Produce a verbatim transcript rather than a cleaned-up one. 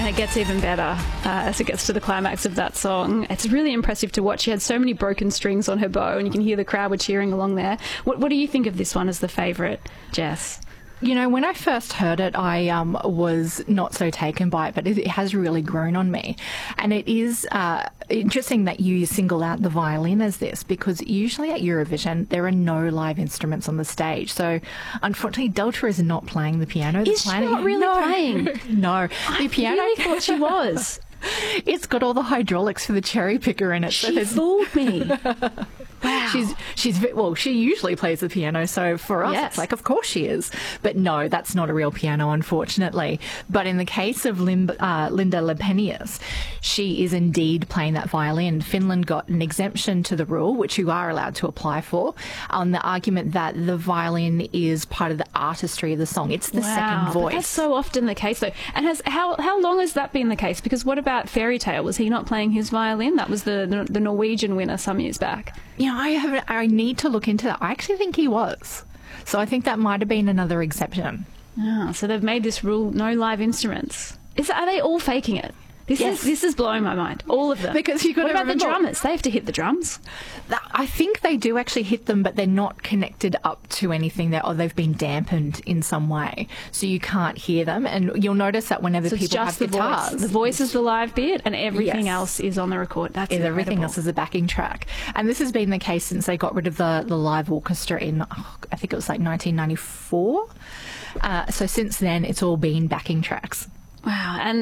it gets even better uh, as it gets to the climax of that song. It's really impressive to watch. She had so many broken strings on her bow, and you can hear the crowd were cheering along there. What, what do you think of this one as the favourite, Jess? You know, when I first heard it, I um, was not so taken by it, but it, it has really grown on me. And it is uh, interesting that you single out the violin as this, because usually at Eurovision, there are no live instruments on the stage. So, unfortunately, Delta is not playing the piano. Is she not really no. playing? No. I the piano really thought she was. It's got all the hydraulics for the cherry picker in it. She so fooled me. Wow. She's she's well. She usually plays the piano, so for us, yes. it's like, of course she is. But no, that's not a real piano, unfortunately. But in the case of Lim, uh, Linda Lepenius, she is indeed playing that violin. Finland got an exemption to the rule, which you are allowed to apply for, on the argument that the violin is part of the artistry of the song. It's the wow. second voice. But that's so often the case, though. And has how how long has that been the case? Because what about Fairy Tale? Was he not playing his violin? That was the the Norwegian winner some years back. Yeah, I have. I need to look into that. I actually think he was. So I think that might have been another exception. Oh, so they've made this rule: no live instruments. Is are they all faking it? This yes. is this is blowing my mind. All of them. Because you got what to about remember, the drummers? They have to hit the drums. I think they do actually hit them, but they're not connected up to anything there, or they've been dampened in some way, so you can't hear them. And you'll notice that whenever so people just have the guitars, voice. the voice is the live bit, and everything yes. else is on the record. That's is incredible. Everything else is a backing track. And this has been the case since they got rid of the the live orchestra in, oh, I think it was like nineteen ninety-four. Uh, so since then, it's all been backing tracks. Wow, and